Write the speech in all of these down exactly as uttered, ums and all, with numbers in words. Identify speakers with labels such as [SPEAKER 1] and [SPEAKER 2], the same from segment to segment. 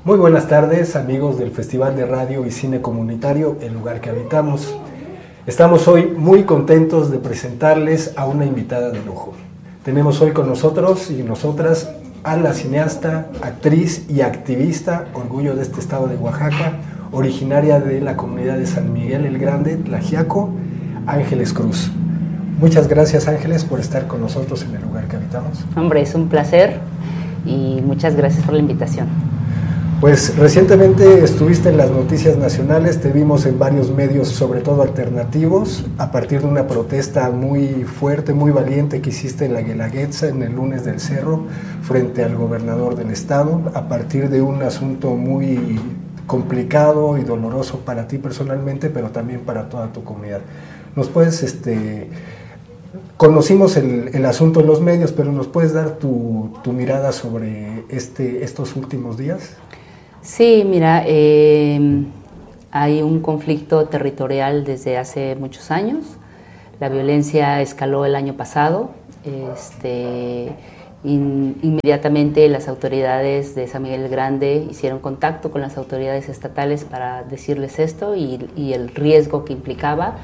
[SPEAKER 1] Muy buenas tardes, amigos del Festival de Radio y Cine Comunitario, El Lugar que Habitamos. Estamos hoy muy contentos de presentarles a una invitada de lujo. Tenemos hoy con nosotros y nosotras a la cineasta, actriz y activista, orgullo de este estado de Oaxaca, originaria de la comunidad de San Miguel el Grande, Tlaxiaco, Ángeles Cruz. Muchas gracias, Ángeles, por estar con nosotros en El Lugar que Habitamos.
[SPEAKER 2] Hombre, es un placer y muchas gracias por la invitación.
[SPEAKER 1] Pues recientemente estuviste en las noticias nacionales, te vimos en varios medios, sobre todo alternativos, a partir de una protesta muy fuerte, muy valiente que hiciste en la Guelaguetza, en el lunes del Cerro, frente al gobernador del estado, a partir de un asunto muy complicado y doloroso para ti personalmente, pero también para toda tu comunidad. ¿Nos puedes, este, conocimos el, el asunto en los medios, pero nos puedes dar tu, tu mirada sobre este, estos últimos días?
[SPEAKER 2] Sí, mira, eh, hay un conflicto territorial desde hace muchos años. La violencia escaló el año pasado. Este, in, inmediatamente las autoridades de San Miguel el Grande hicieron contacto con las autoridades estatales para decirles esto y, y el riesgo que implicaba.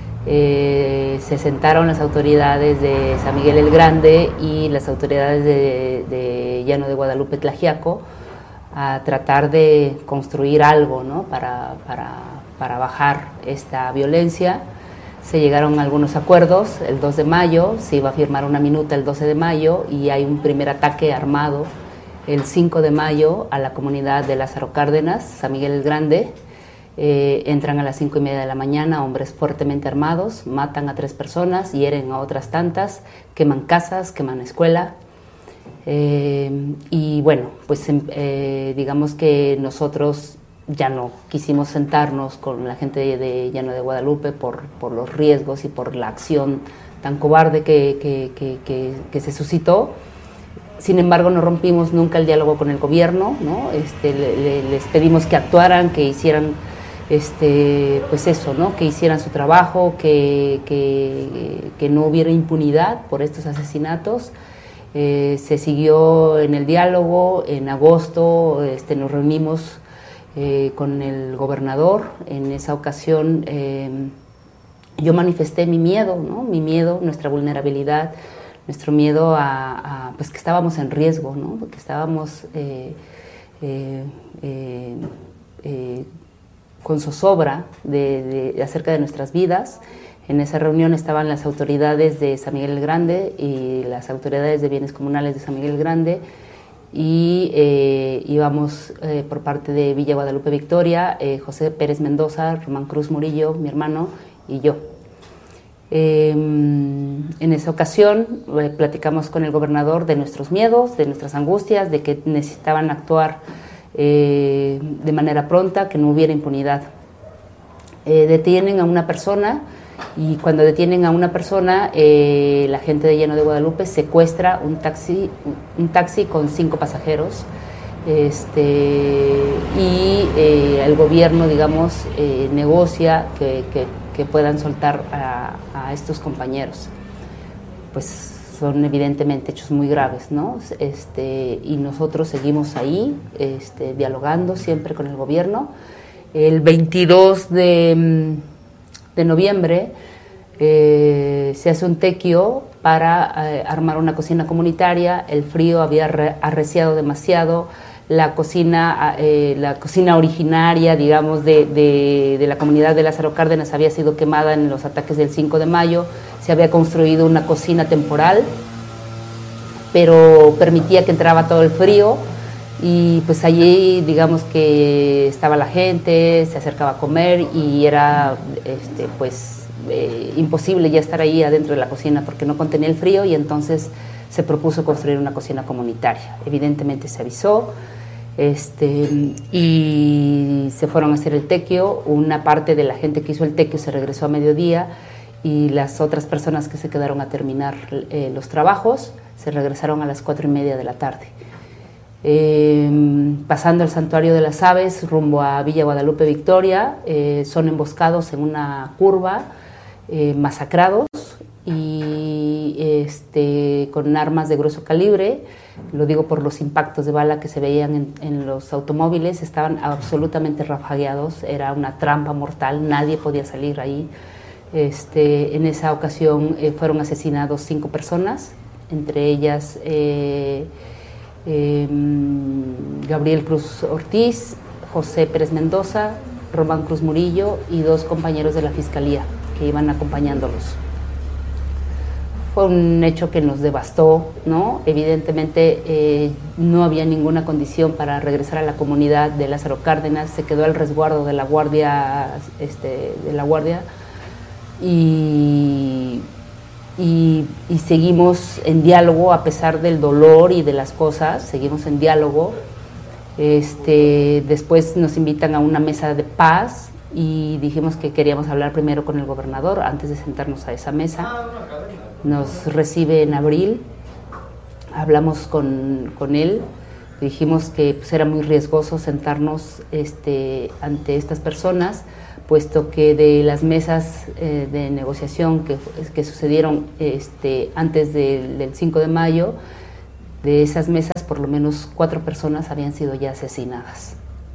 [SPEAKER 2] Eh, se sentaron las autoridades de San Miguel el Grande y las autoridades de, de Llano de Guadalupe, Tlaxiaco, a tratar de construir algo, ¿no? para, para, para bajar esta violencia. Se llegaron a algunos acuerdos. El dos de mayo se iba a firmar una minuta el doce de mayo y hay un primer ataque armado el cinco de mayo a la comunidad de Lázaro Cárdenas, San Miguel el Grande. Eh, entran a las cinco y media de la mañana hombres fuertemente armados, matan a tres personas, hieren a otras tantas, queman casas, queman escuela. Eh, y bueno, pues eh, digamos que nosotros ya no quisimos sentarnos con la gente de, de Llano de Guadalupe por, por los riesgos y por la acción tan cobarde que, que, que, que, que se suscitó. Sin embargo, no rompimos nunca el diálogo con el gobierno, ¿no? Este, le, le, les pedimos que actuaran, que hicieran este, pues eso, ¿no? Que hicieran su trabajo, que, que, que no hubiera impunidad por estos asesinatos. Eh, se siguió en el diálogo. En agosto este, nos reunimos eh, con el gobernador. En esa ocasión eh, yo manifesté mi miedo, ¿no? Mi miedo, nuestra vulnerabilidad, nuestro miedo a, a pues que estábamos en riesgo, ¿no? Porque estábamos eh, eh, eh, eh, con zozobra de, de, acerca de nuestras vidas. En esa reunión estaban las autoridades de San Miguel el Grande y las autoridades de bienes comunales de San Miguel el Grande y eh, íbamos eh, por parte de Villa Guadalupe Victoria, eh, José Pérez Mendoza, Román Cruz Murillo, mi hermano, y yo. Eh, en esa ocasión eh, platicamos con el gobernador de nuestros miedos, de nuestras angustias, de que necesitaban actuar eh, de manera pronta, que no hubiera impunidad. Eh, detienen a una persona. Y cuando detienen a una persona, eh, la gente de Llano de Guadalupe secuestra un taxi, un taxi con cinco pasajeros, este, y eh, el gobierno, digamos, eh, negocia que, que, que puedan soltar a, a estos compañeros. Pues son evidentemente hechos muy graves, ¿no? Este, y nosotros seguimos ahí, este, dialogando siempre con el gobierno. El veintidós de de noviembre eh, se hace un tequio para eh, armar una cocina comunitaria. El frío había arreciado demasiado. La cocina, eh, la cocina originaria, digamos, de, de, de la comunidad de Lázaro Cárdenas había sido quemada en los ataques del cinco de mayo. Se había construido una cocina temporal, pero permitía que entraba todo el frío. Y pues allí, digamos que estaba la gente, se acercaba a comer y era este, pues eh, imposible ya estar ahí adentro de la cocina porque no contenía el frío, y entonces se propuso construir una cocina comunitaria. Evidentemente se avisó este, y se fueron a hacer el tequio. Una parte de la gente que hizo el tequio se regresó a mediodía y las otras personas que se quedaron a terminar eh, los trabajos se regresaron a las cuatro y media de la tarde. Eh, pasando el Santuario de las Aves rumbo a Villa Guadalupe Victoria, eh, son emboscados en una curva, eh, masacrados y este, con armas de grueso calibre. Lo digo por los impactos de bala que se veían en, en los automóviles, estaban absolutamente rafagueados, era una trampa mortal, nadie podía salir ahí. Este, en esa ocasión eh, fueron asesinados cinco personas, entre ellas eh, eh, Gabriel Cruz Ortiz, José Pérez Mendoza, Román Cruz Murillo y dos compañeros de la Fiscalía que iban acompañándolos. Fue un hecho que nos devastó, ¿no? Evidentemente eh, no había ninguna condición para regresar a la comunidad de Lázaro Cárdenas, se quedó al resguardo de la guardia, este, de la guardia y, y, y seguimos en diálogo a pesar del dolor y de las cosas, seguimos en diálogo. Este, después nos invitan a una mesa de paz y dijimos que queríamos hablar primero con el gobernador antes de sentarnos a esa mesa. Nos recibe en abril, hablamos con, con él, dijimos que pues, era muy riesgoso sentarnos este, ante estas personas, puesto que de las mesas eh, de negociación que, que sucedieron este, antes del, del cinco de mayo, de esas mesas por lo menos cuatro personas habían sido ya asesinadas.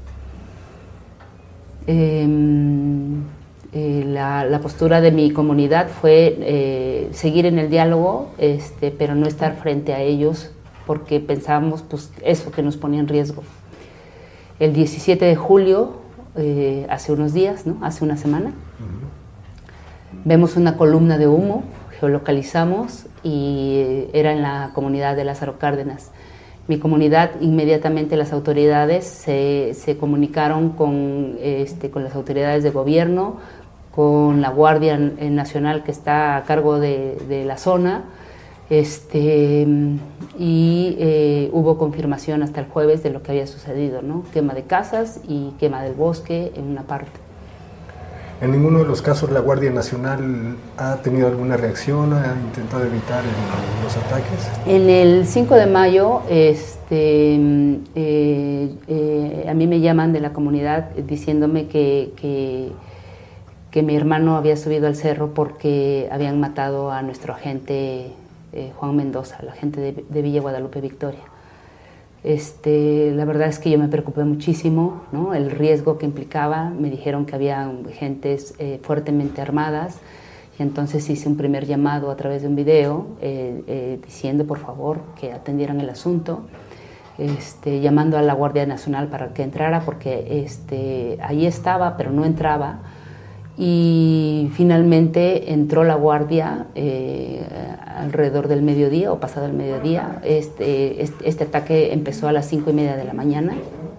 [SPEAKER 2] Eh, eh, la, la postura de mi comunidad fue eh, seguir en el diálogo, este, pero no estar frente a ellos porque pensábamos pues, eso que nos ponía en riesgo. El diecisiete de julio, eh, hace unos días, ¿no? Hace una semana, uh-huh. Vemos una columna de humo, geolocalizamos y era en la comunidad de Lázaro Cárdenas. Mi comunidad, inmediatamente las autoridades se, se comunicaron con, este, con las autoridades de gobierno, con la Guardia Nacional que está a cargo de, de la zona, este, y eh, hubo confirmación hasta el jueves de lo que había sucedido, ¿no? Quema de casas y quema del bosque en una parte.
[SPEAKER 1] ¿En ninguno de los casos la Guardia Nacional ha tenido alguna reacción, ha intentado evitar el, los ataques?
[SPEAKER 2] En el cinco de mayo, este, eh, eh, a mí me llaman de la comunidad diciéndome que, que, que mi hermano había subido al cerro porque habían matado a nuestro agente eh, Juan Mendoza, el agente de, de Villa Guadalupe Victoria. Este, la verdad es que yo me preocupé muchísimo, ¿no? El riesgo que implicaba. Me dijeron que había gentes eh, fuertemente armadas y entonces hice un primer llamado a través de un video eh, eh, diciendo por favor que atendieran el asunto, este, llamando a la Guardia Nacional para que entrara porque este, ahí estaba pero no entraba. Y finalmente entró la guardia eh, alrededor del mediodía o pasado el mediodía. Este, este, este ataque empezó a las cinco y media de la mañana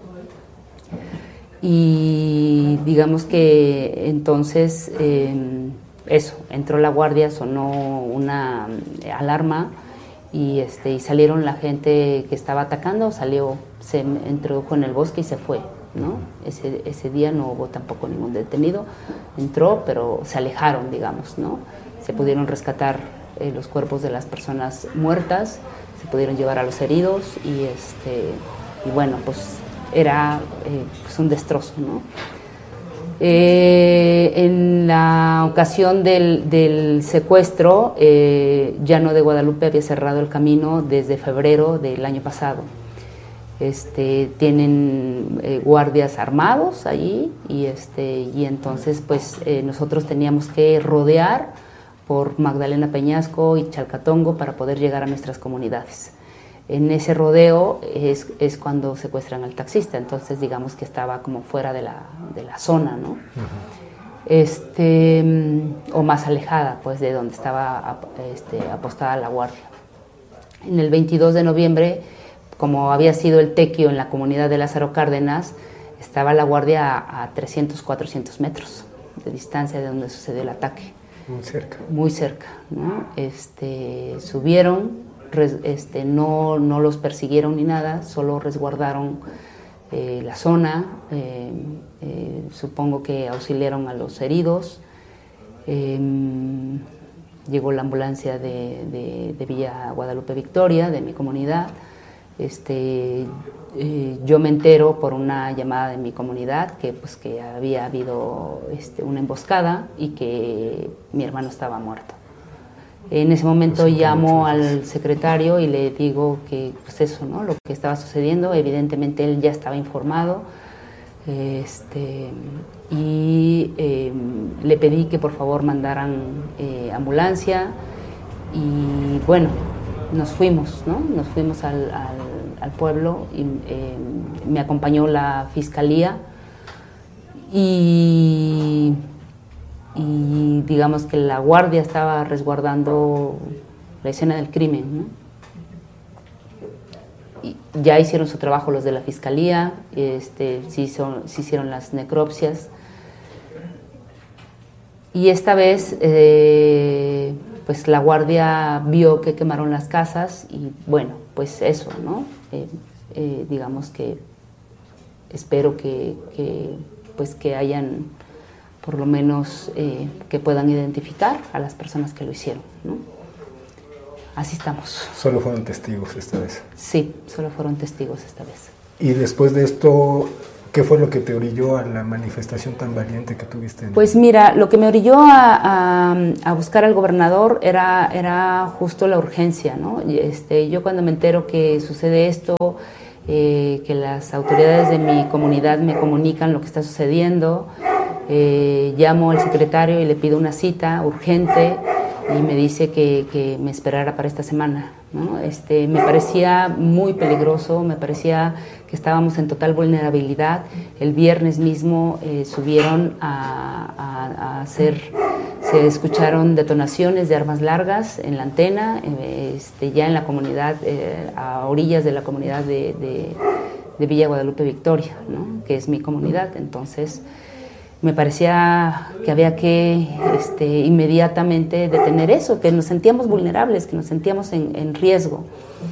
[SPEAKER 2] y digamos que entonces eh, eso, entró la guardia, sonó una alarma y, este, y salieron la gente que estaba atacando, salió, se introdujo en el bosque y se fue, ¿no? Ese, ese día no hubo tampoco ningún detenido, entró, pero se alejaron, digamos, ¿no? Se pudieron rescatar eh, los cuerpos de las personas muertas, se pudieron llevar a los heridos y, este, y bueno, pues era eh, pues un destrozo, ¿no? Eh, en la ocasión del, del secuestro, eh, Llano de Guadalupe había cerrado el camino desde febrero del año pasado. Este, tienen eh, guardias armados allí y, este, y entonces pues eh, nosotros teníamos que rodear por Magdalena Peñasco y Chalcatongo para poder llegar a nuestras comunidades. En ese rodeo es, es cuando secuestran al taxista, entonces digamos que estaba como fuera de la, de la zona, ¿no? Uh-huh. Este, o más alejada pues de donde estaba este, apostada la guardia. En el veintidós de noviembre, como había sido el tequio en la comunidad de Lázaro Cárdenas, estaba la guardia a, a trescientos, cuatrocientos metros de distancia de donde sucedió el ataque.
[SPEAKER 1] Muy cerca.
[SPEAKER 2] Muy cerca, ¿no? Este, subieron, res, este, no, no los persiguieron ni nada, solo resguardaron eh, la zona, eh, eh, supongo que auxiliaron a los heridos. Eh, llegó la ambulancia de, de, de Villa Guadalupe Victoria, de mi comunidad. Este, eh, yo me entero por una llamada de mi comunidad que, pues, que había habido este, una emboscada y que mi hermano estaba muerto. En ese momento
[SPEAKER 1] Pues,
[SPEAKER 2] llamo al secretario y le digo que, pues eso, ¿no? Lo que estaba sucediendo. Evidentemente él ya estaba informado. Este, y eh, le pedí que por favor mandaran eh, ambulancia y bueno, nos fuimos, ¿no? Nos fuimos al, al, al pueblo y eh, me acompañó la fiscalía y, y digamos que la guardia estaba resguardando la escena del crimen, ¿no? Ya hicieron su trabajo los de la fiscalía, este, se, hizo, se hicieron las necropsias y esta vez eh, pues la guardia vio que quemaron las casas y bueno, pues eso, ¿no? Eh, eh, digamos que espero que, que, pues que hayan por lo menos eh, que puedan identificar a las personas que lo hicieron, ¿no? Así estamos.
[SPEAKER 1] Solo fueron testigos esta vez.
[SPEAKER 2] Sí, solo fueron testigos esta vez.
[SPEAKER 1] Y después de esto, ¿qué fue lo que te orilló a la manifestación tan valiente que tuviste? En
[SPEAKER 2] pues mira, lo que me orilló a, a, a buscar al gobernador era, era justo la urgencia, ¿no? Este, yo cuando me entero que sucede esto, eh, que las autoridades de mi comunidad me comunican lo que está sucediendo, eh, llamo al secretario y le pido una cita urgente y me dice que, que me esperara para esta semana, ¿no? Este, me parecía muy peligroso, me parecía que estábamos en total vulnerabilidad. El viernes mismo eh, subieron a, a, a hacer, se escucharon detonaciones de armas largas en la antena, eh, este, ya en la comunidad, eh, a orillas de la comunidad de, de, de Villa Guadalupe Victoria, ¿no? Que es mi comunidad. Entonces me parecía que había que este, inmediatamente detener eso, que nos sentíamos vulnerables, que nos sentíamos en, en riesgo.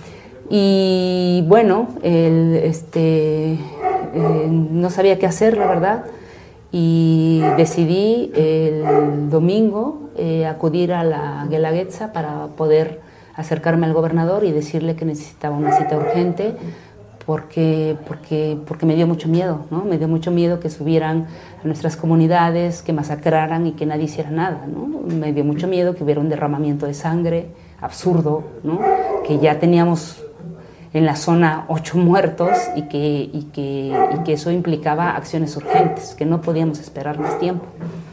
[SPEAKER 2] Y bueno, el, este, eh, no sabía qué hacer, la verdad, y decidí el domingo eh, acudir a la Guelaguetza para poder acercarme al gobernador y decirle que necesitaba una cita urgente, porque, porque, porque me dio mucho miedo, ¿no? Me dio mucho miedo que subieran a nuestras comunidades, que masacraran y que nadie hiciera nada, ¿no? Me dio mucho miedo que hubiera un derramamiento de sangre absurdo, ¿no? Que ya teníamos en la zona ocho muertos y que, y que, y que eso implicaba acciones urgentes, que no podíamos esperar más tiempo.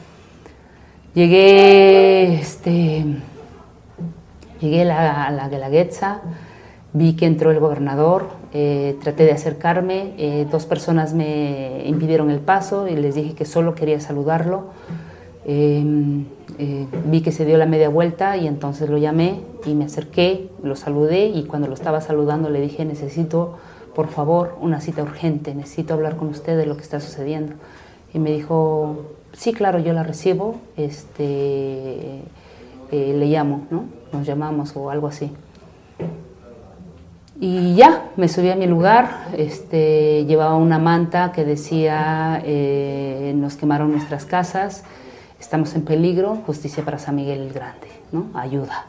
[SPEAKER 2] Llegué, este, llegué a la, a la Guelaguetza, vi que entró el gobernador, eh, traté de acercarme, eh, dos personas me impidieron el paso y les dije que solo quería saludarlo. Eh, eh, vi que se dio la media vuelta y entonces lo llamé y me acerqué, lo saludé y cuando lo estaba saludando le dije: necesito, por favor, una cita urgente, necesito hablar con usted de lo que está sucediendo. Y me dijo: sí, claro, yo la recibo, este, eh, le llamo, ¿no? Nos llamamos o algo así. Y ya, me subí a mi lugar, este, llevaba una manta que decía: eh, nos quemaron nuestras casas, estamos en peligro, justicia para San Miguel el Grande, ¿no? Ayuda.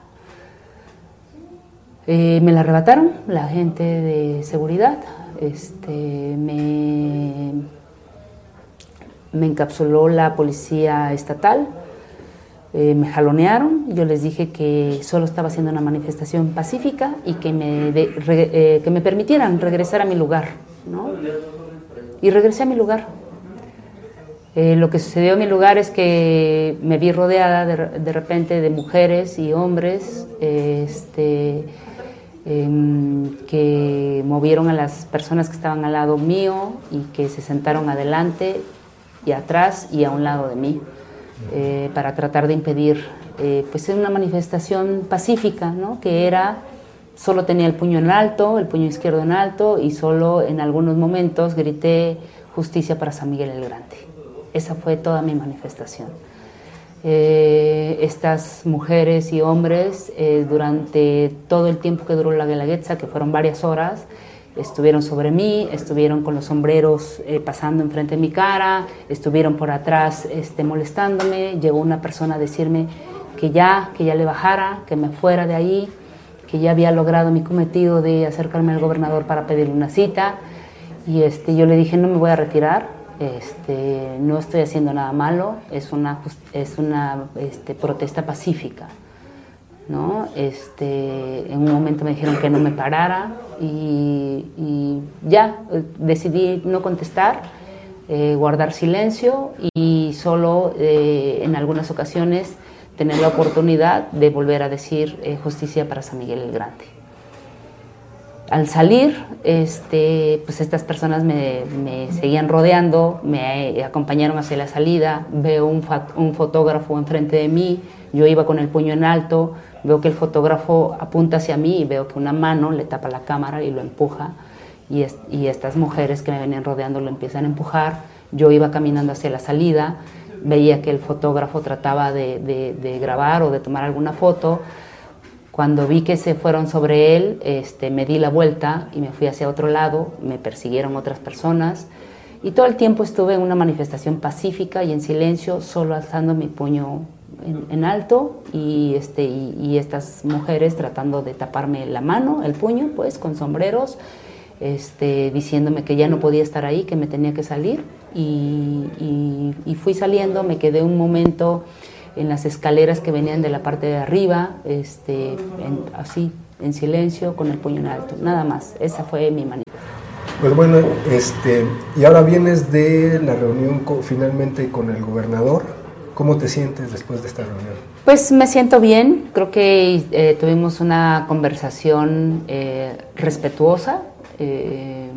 [SPEAKER 2] Eh, me la arrebataron la gente de seguridad, este, me, me encapsuló la policía estatal. Eh, me jalonearon, yo les dije que solo estaba haciendo una manifestación pacífica y que me, de, re, eh, que me permitieran regresar a mi lugar, ¿no? Y regresé a mi lugar. Eh, lo que sucedió en mi lugar es que me vi rodeada de, de repente de mujeres y hombres eh, este, eh, que movieron a las personas que estaban al lado mío y que se sentaron adelante y atrás y a un lado de mí. Eh, para tratar de impedir eh, pues una manifestación pacífica, ¿no? Que era, solo tenía el puño en alto, el puño izquierdo en alto y solo en algunos momentos grité: justicia para San Miguel el Grande. Esa fue toda mi manifestación. Eh, estas mujeres y hombres eh, durante todo el tiempo que duró la Guelaguetza, que fueron varias horas, estuvieron sobre mí, estuvieron con los sombreros eh, pasando enfrente de mi cara, estuvieron por atrás este, molestándome. Llegó una persona a decirme que ya, que ya le bajara, que me fuera de ahí, que ya había logrado mi cometido de acercarme al gobernador para pedirle una cita. Y este, yo le dije: no me voy a retirar, este, no estoy haciendo nada malo, es una, es una este, protesta pacífica. ¿no? Este, en un momento me dijeron que no me parara y, y ya decidí no contestar, eh, guardar silencio y solo eh, en algunas ocasiones tener la oportunidad de volver a decir eh, justicia para San Miguel el Grande. Al salir, este, pues estas personas me, me seguían rodeando, me acompañaron hacia la salida, veo un, un fotógrafo enfrente de mí, yo iba con el puño en alto, veo que el fotógrafo apunta hacia mí y veo que una mano le tapa la cámara y lo empuja, y, es, y estas mujeres que me venían rodeando lo empiezan a empujar. Yo iba caminando hacia la salida, veía que el fotógrafo trataba de, de, de grabar o de tomar alguna foto. Cuando vi que se fueron sobre él, este, me di la vuelta y me fui hacia otro lado, me persiguieron otras personas y todo el tiempo estuve en una manifestación pacífica y en silencio, solo alzando mi puño en, en alto y, este, y, y estas mujeres tratando de taparme la mano, el puño, pues con sombreros, este, diciéndome que ya no podía estar ahí, que me tenía que salir y, y, y fui saliendo, me quedé un momento en las escaleras que venían de la parte de arriba, este, en, así, en silencio, con el puño en alto, nada más. Esa fue mi manifestación.
[SPEAKER 1] Pues bueno, este, y ahora vienes de la reunión con, finalmente con el gobernador. ¿Cómo te sientes después de esta reunión?
[SPEAKER 2] Pues me siento bien, creo que eh, tuvimos una conversación eh, respetuosa, eh,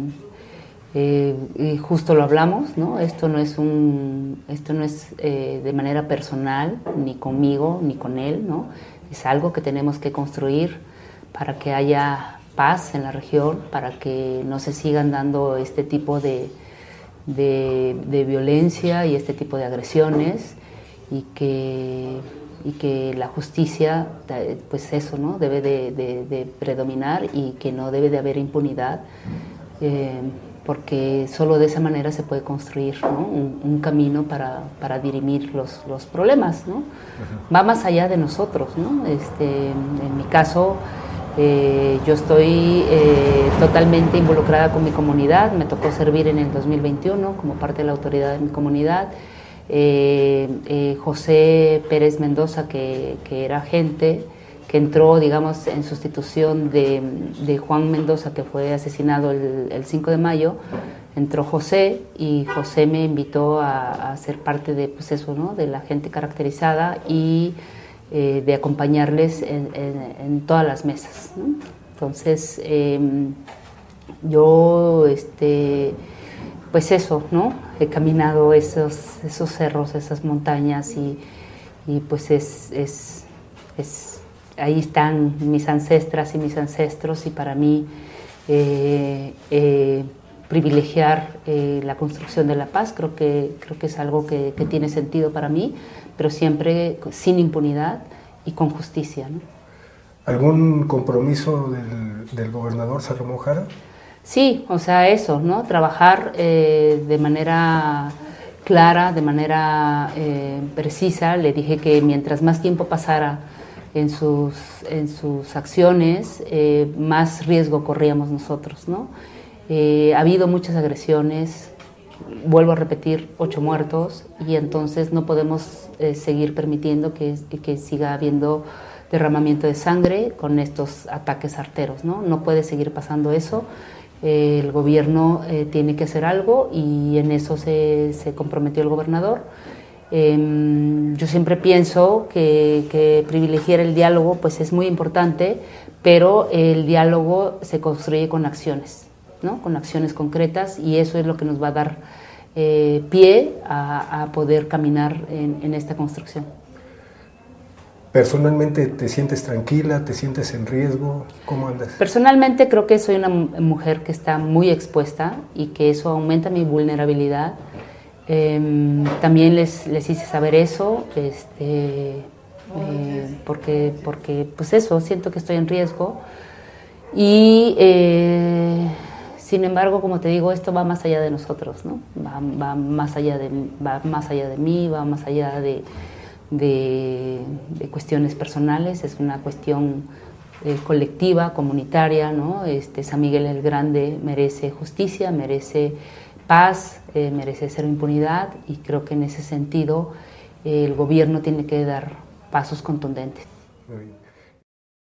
[SPEAKER 2] Eh, y justo lo hablamos, ¿no? Esto no es un, esto no es eh, de manera personal, ni conmigo, ni con él, ¿no? Es algo que tenemos que construir para que haya paz en la región, para que no se sigan dando este tipo de, de, de violencia y este tipo de agresiones y que, y que la justicia, pues eso, ¿no? Debe de, de, de predominar y que no debe de haber impunidad. Eh, porque solo de esa manera se puede construir, ¿no? un, un camino para, para dirimir los, los problemas, ¿no? Uh-huh. Va más allá de nosotros, ¿no? Este, en mi caso, eh, yo estoy eh, totalmente involucrada con mi comunidad, me tocó servir en el dos mil veintiuno como parte de la autoridad de mi comunidad. Eh, eh, José Pérez Mendoza, que, que era agente, que entró, digamos, en sustitución de, de Juan Mendoza, que fue asesinado el, el cinco de mayo, entró José y José me invitó a, a ser parte de, pues eso, ¿no? De la gente caracterizada y eh, de acompañarles en, en, en todas las mesas, ¿no? Entonces, eh, yo, este, pues eso, ¿no? He caminado esos, esos cerros, esas montañas y, y pues es... es, es ahí están mis ancestras y mis ancestros y para mí eh, eh, privilegiar eh, la construcción de la paz creo que, creo que es algo que, que tiene sentido para mí, pero siempre sin impunidad y con justicia, ¿no?
[SPEAKER 1] ¿Algún compromiso del, del gobernador Salomón Jara?
[SPEAKER 2] Sí, o sea, eso, ¿no? Trabajar eh, de manera clara, de manera eh, precisa. Le dije que mientras más tiempo pasara en sus, en sus acciones, eh, más riesgo corríamos nosotros, ¿no? Eh, ha habido muchas agresiones, vuelvo a repetir, ocho muertos, y entonces no podemos eh, seguir permitiendo que, que siga habiendo derramamiento de sangre con estos ataques arteros, ¿no? No puede seguir pasando eso. Eh, el gobierno eh, tiene que hacer algo y en eso se, se comprometió el gobernador. Eh, yo siempre pienso que, que privilegiar el diálogo pues es muy importante, pero el diálogo se construye con acciones, ¿no? Con acciones concretas, y eso es lo que nos va a dar eh, pie a, a poder caminar en, en esta construcción.
[SPEAKER 1] ¿Personalmente te sientes tranquila? ¿Te sientes en riesgo? ¿Cómo andas?
[SPEAKER 2] Personalmente creo que soy una mujer que está muy expuesta y que eso aumenta mi vulnerabilidad. Eh, también les, les hice saber eso, este, eh, porque, porque pues eso, siento que estoy en riesgo y eh, sin embargo, como te digo, esto va más allá de nosotros, ¿no? Va, va más allá de, va más allá de mí, va más allá de, de, de cuestiones personales, es una cuestión eh, colectiva, comunitaria, ¿no? Este, San Miguel el Grande merece justicia, merece paz, eh, merece cero impunidad, y creo que en ese sentido eh, el gobierno tiene que dar pasos contundentes.
[SPEAKER 1] Muy bien.